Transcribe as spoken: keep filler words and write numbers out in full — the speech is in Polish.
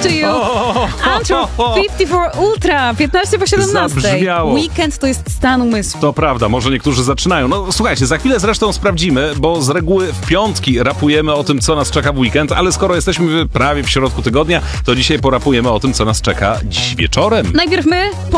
to You. Antro pięćdziesiąt cztery Ultra, piętnaście po siedemnastej. Zabrzmiało. Weekend to jest stan umysłu. To prawda, może niektórzy zaczynają. No słuchajcie, za chwilę zresztą sprawdzimy, bo z reguły w piątki rapujemy o tym, co nas czeka w weekend, ale skoro jesteśmy prawie w środku tygodnia, to dzisiaj porapujemy o tym, co nas czeka dziś wieczorem. Najpierw my,